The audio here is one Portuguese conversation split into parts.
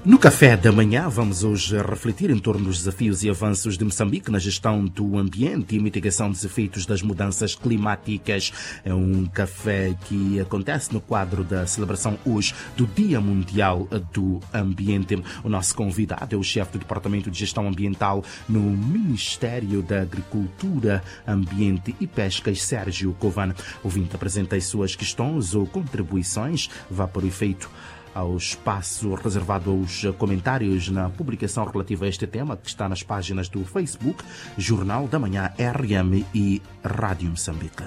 No café da manhã, vamos hoje refletir em torno dos desafios e avanços de Moçambique na gestão do ambiente e mitigação dos efeitos das mudanças climáticas. É um café que acontece no quadro da celebração hoje do Dia Mundial do Ambiente. O nosso convidado é o chefe do Departamento de Gestão Ambiental no Ministério da Agricultura, Ambiente e Pescas, Sérgio Covan. O ouvinte apresenta as suas questões ou contribuições. Vá para o efeito ao espaço reservado aos comentários na publicação relativa a este tema, que está nas páginas do Facebook, Jornal da Manhã RM e Rádio Moçambique.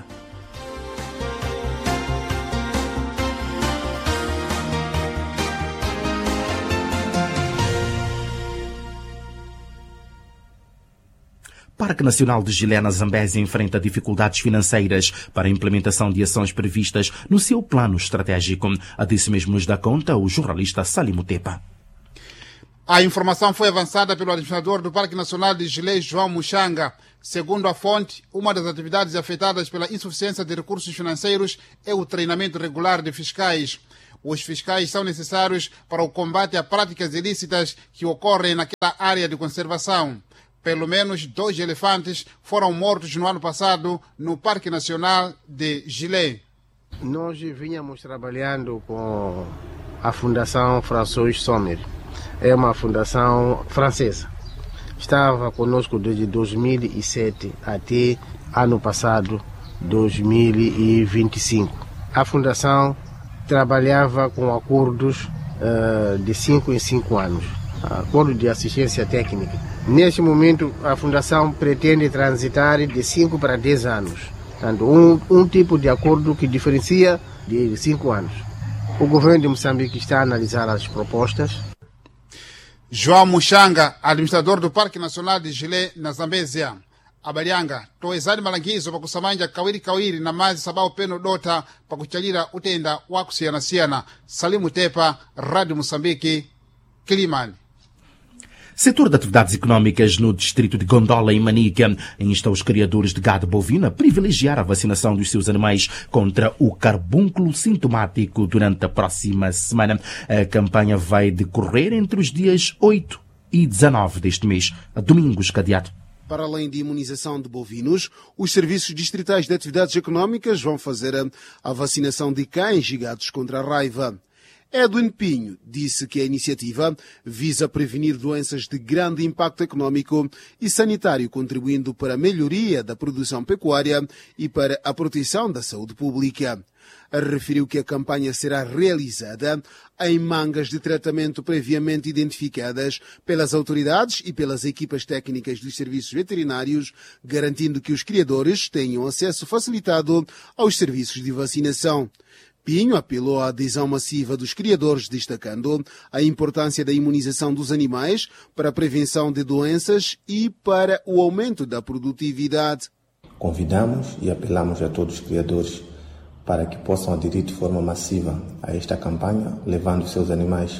Parque Nacional de Gilé, na Zambésia, enfrenta dificuldades financeiras para a implementação de ações previstas no seu plano estratégico. A disso mesmo nos dá conta o jornalista Salim Tepa. A informação foi avançada pelo administrador do Parque Nacional de Gilé, João Muxanga. Segundo a fonte, uma das atividades afetadas pela insuficiência de recursos financeiros é o treinamento regular de fiscais. Os fiscais são necessários para o combate a práticas ilícitas que ocorrem naquela área de conservação. Pelo menos 2 elefantes foram mortos no ano passado no Parque Nacional de Gilé. Nós vínhamos trabalhando com a Fundação François Sommer. É uma fundação francesa. Estava conosco desde 2007 até ano passado, 2025. A fundação trabalhava com acordos de 5 em 5 anos. Acordo de assistência técnica. Neste momento, a Fundação pretende transitar de 5 para 10 anos. Portanto, um tipo de acordo que diferencia de 5 anos. O governo de Moçambique está a analisar as propostas. João Muxanga, administrador do Parque Nacional de Gilé, na Zambésia. Abalianga, toezani malangizo pakusamanja kawiri na mazi sabao peno dota pakuchalira utenda wakusiyana-siyana. Salimu Tepa, Rádio Moçambique, Quilimane. Setor de atividades económicas no distrito de Gondola, em Manica, insta os criadores de gado bovino a privilegiar a vacinação dos seus animais contra o carbúnculo sintomático durante a próxima semana. A campanha vai decorrer entre os dias 8 e 19 deste mês, a domingos cadeado. Para além de imunização de bovinos, os serviços distritais de atividades económicas vão fazer a vacinação de cães e gatos contra a raiva. Edwin Pinho disse que a iniciativa visa prevenir doenças de grande impacto econômico e sanitário, contribuindo para a melhoria da produção pecuária e para a proteção da saúde pública. Referiu que a campanha será realizada em mangas de tratamento previamente identificadas pelas autoridades e pelas equipas técnicas dos serviços veterinários, garantindo que os criadores tenham acesso facilitado aos serviços de vacinação. Pinho apelou à adesão massiva dos criadores, destacando a importância da imunização dos animais para a prevenção de doenças e para o aumento da produtividade. Convidamos e apelamos a todos os criadores para que possam aderir de forma massiva a esta campanha, levando seus animais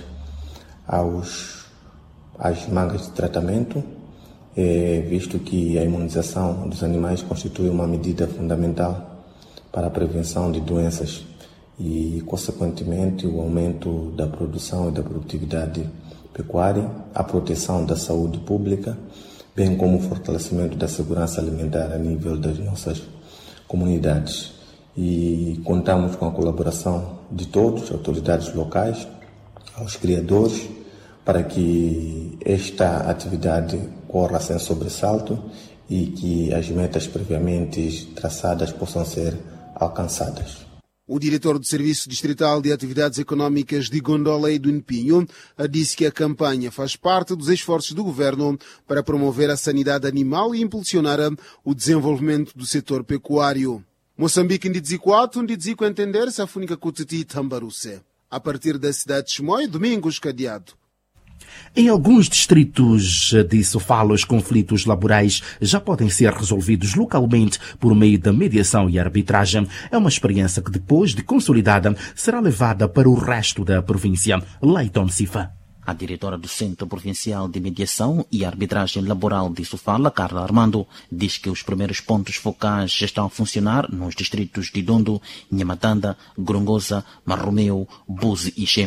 às mangas de tratamento, visto que a imunização dos animais constitui uma medida fundamental para a prevenção de doenças e, consequentemente, o aumento da produção e da produtividade pecuária, a proteção da saúde pública, bem como o fortalecimento da segurança alimentar a nível das nossas comunidades. E contamos com a colaboração de todos, autoridades locais, aos criadores, para que esta atividade corra sem sobressalto e que as metas previamente traçadas possam ser alcançadas. O diretor do Serviço Distrital de Atividades Económicas de Gondola, Edwin Pinho, disse que a campanha faz parte dos esforços do governo para promover a sanidade animal e impulsionar o desenvolvimento do setor pecuário. Moçambique Ndidziquato, Ndidzico entender-se a fúnica Cutiti Tambaruse. A partir da cidade de Chimoio, Domingos Cadeado. Em alguns distritos de Sofala, os conflitos laborais já podem ser resolvidos localmente por meio da mediação e arbitragem. É uma experiência que, depois de consolidada, será levada para o resto da província. Leiton Sifa. A diretora do Centro Provincial de Mediação e Arbitragem Laboral de Sofala, Carla Armando, diz que os primeiros pontos focais já estão a funcionar nos distritos de Dondo, Nhamatanda, Gorongosa, Marromeu, Buzi e Xemba.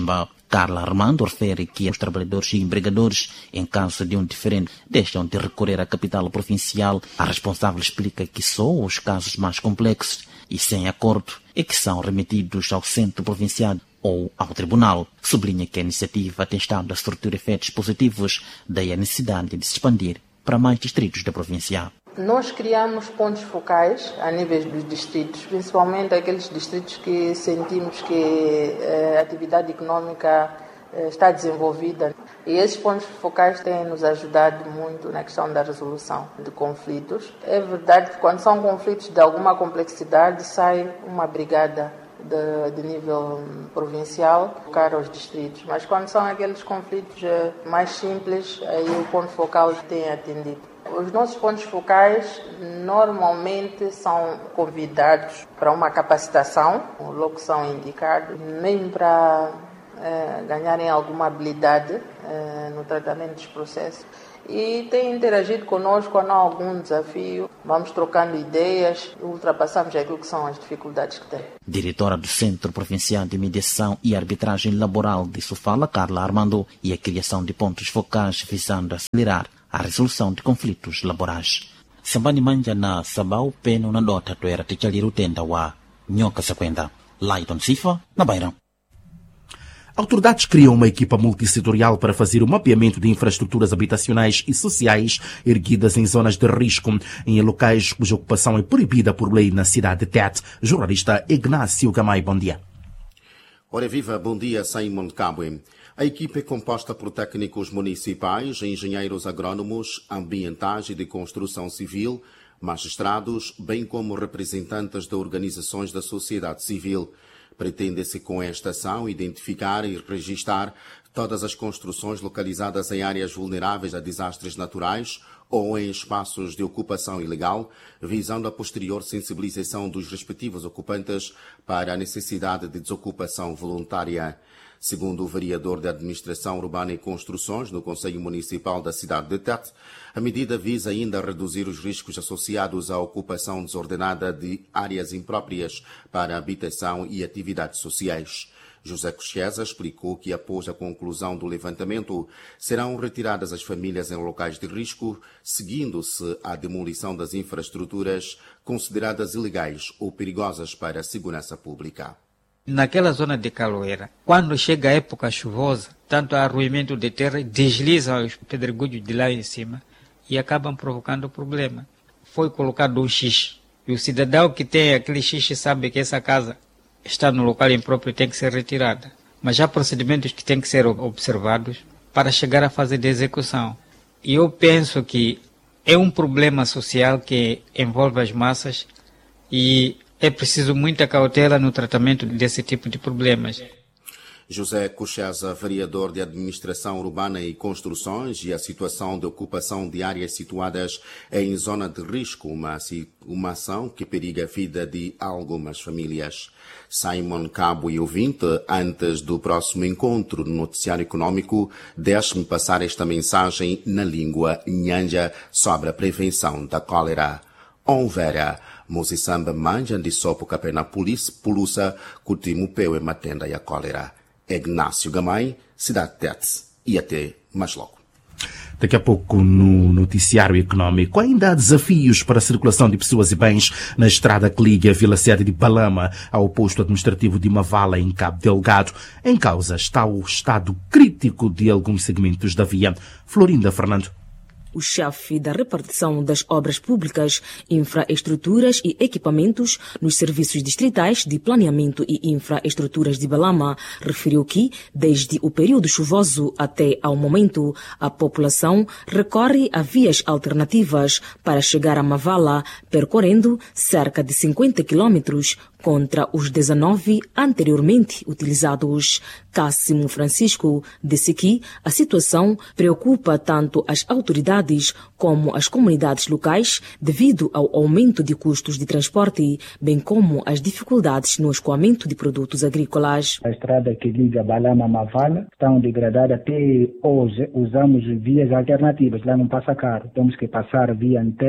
Carla Armando refere que os trabalhadores e empregadores, em caso de um diferendo, deixam de recorrer à capital provincial. A responsável explica que só os casos mais complexos e sem acordo é que são remetidos ao centro provincial ou ao tribunal. Sublinha que a iniciativa tem estado a surtir efeitos positivos, daí a necessidade de se expandir para mais distritos da província. Nós criamos pontos focais a nível dos distritos, principalmente aqueles distritos que sentimos que a atividade econômica está desenvolvida. E esses pontos focais têm nos ajudado muito na questão da resolução de conflitos. É verdade que quando são conflitos de alguma complexidade, sai uma brigada de nível provincial para os distritos. Mas quando são aqueles conflitos mais simples, aí o ponto focal tem atendido. Os nossos pontos focais normalmente são convidados para uma capacitação, logo são indicados, mesmo para ganharem alguma habilidade no tratamento dos processos. E têm interagido conosco quando há algum desafio, vamos trocando ideias, ultrapassamos aquilo que são as dificuldades que têm. Diretora do Centro Provincial de Mediação e Arbitragem Laboral de Sofala, Carla Armando, e a criação de pontos focais visando acelerar a resolução de conflitos laborais. Sambani manja na sabau peno na dota to era ticaliru tenda wa nhoca sequenda. Laiton Sifa, na Bairão. Autoridades criam uma equipa multissetorial para fazer o mapeamento de infraestruturas habitacionais e sociais erguidas em zonas de risco, em locais cuja ocupação é proibida por lei na cidade de Tete. Jornalista Ignácio Gamay, bom dia. Ora viva, bom dia, Simon Cabwe. A equipe é composta por técnicos municipais, engenheiros agrónomos, ambientais e de construção civil, magistrados, bem como representantes de organizações da sociedade civil. Pretende-se com esta ação identificar e registar todas as construções localizadas em áreas vulneráveis a desastres naturais ou em espaços de ocupação ilegal, visando a posterior sensibilização dos respectivos ocupantes para a necessidade de desocupação voluntária. Segundo o vereador de Administração Urbana e Construções no Conselho Municipal da cidade de Tete, a medida visa ainda reduzir os riscos associados à ocupação desordenada de áreas impróprias para habitação e atividades sociais. José Cocheza explicou que, após a conclusão do levantamento, serão retiradas as famílias em locais de risco, seguindo-se a demolição das infraestruturas consideradas ilegais ou perigosas para a segurança pública. Naquela zona de Caloeira, quando chega a época chuvosa, tanto há arruimento de terra, deslizam os pedregulhos de lá em cima e acabam provocando problema. Foi colocado um xixi, e o cidadão que tem aquele xixi sabe que essa casa está no local impróprio e tem que ser retirada. Mas há procedimentos que têm que ser observados para chegar à fase de execução. E eu penso que é um problema social que envolve as massas e é preciso muita cautela no tratamento desse tipo de problemas. José Cocheza, vereador de Administração Urbana e Construções, e a situação de ocupação de áreas situadas em zona de risco, uma ação que periga a vida de algumas famílias. Simon Cabo e ouvinte, antes do próximo encontro no Noticiário Econômico, deixe-me passar esta mensagem na língua nhanja sobre a prevenção da cólera. Onvera, Mosisamba manjan de sopo capena pulusa, cutimo peu e matenda e a cólera. Ignácio Gamay, Cidade de Tete. E até mais logo. Daqui a pouco, no Noticiário Econômico, ainda há desafios para a circulação de pessoas e bens na estrada que liga a Vila Sede de Balama ao posto administrativo de Mavala, em Cabo Delgado. Em causa está o estado crítico de alguns segmentos da via. Florinda Fernando. O chefe da repartição das obras públicas, infraestruturas e equipamentos nos serviços distritais de planeamento e infraestruturas de Balama referiu que, desde o período chuvoso até ao momento, a população recorre a vias alternativas para chegar a Mavala, percorrendo cerca de 50 quilômetros contra os 19 anteriormente utilizados. Cássimo Francisco disse que a situação preocupa tanto as autoridades como as comunidades locais devido ao aumento de custos de transporte, bem como as dificuldades no escoamento de produtos agrícolas. A estrada que liga Balama a Mavala está degradada. Até hoje usamos vias alternativas. Lá não passa carro. Temos que passar via Antete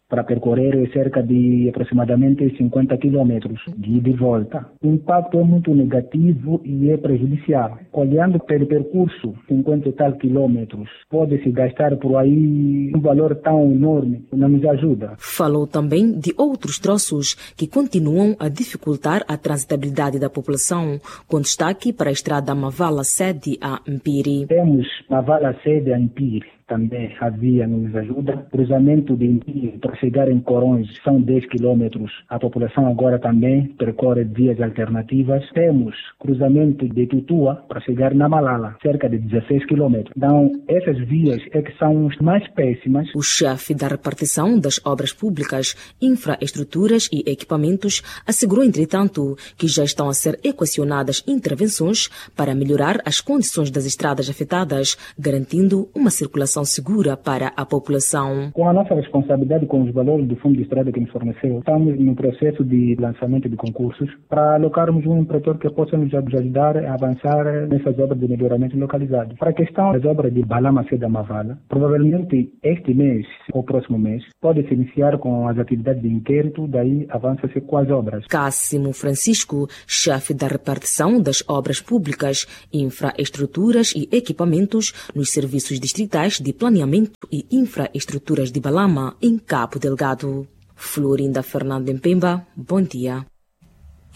para percorrer cerca de aproximadamente 50 quilômetros de ida e volta. O impacto é muito negativo e é prejudicial. Olhando pelo percurso, 50 e tal quilômetros, pode-se gastar por aí um valor tão enorme, não nos ajuda. Falou também de outros troços que continuam a dificultar a transitabilidade da população, com destaque para a estrada Mavala-Sede a Mpiri. Temos Mavala-Sede a Mpiri. Também a via nos ajuda. Cruzamento de Mpiri para chegar em Corões são 10 quilômetros. A população agora também percorre vias alternativas. Temos cruzamento de Tutua para chegar na Malala, cerca de 16 quilômetros. Então, essas vias é que são as mais péssimas. O chefe da repartição das obras públicas, infraestruturas e equipamentos assegurou, entretanto, que já estão a ser equacionadas intervenções para melhorar as condições das estradas afetadas, garantindo uma circulação segura para a população. Com a nossa responsabilidade com os valores do Fundo de Estrada que nos forneceu, estamos no processo de lançamento de concursos para alocarmos um empreendedor que possa nos ajudar a avançar nessas obras de melhoramento localizado. Para a questão das obras de Balama-Sede a Mavala, provavelmente este mês ou próximo mês pode-se iniciar com as atividades de inquérito, daí avança-se com as obras. Cássimo Francisco, chefe da repartição das obras públicas, infraestruturas e equipamentos nos serviços distritais de planeamento e infraestruturas de Balama, em Cabo Delgado. Florinda Fernando Mpemba, bom dia.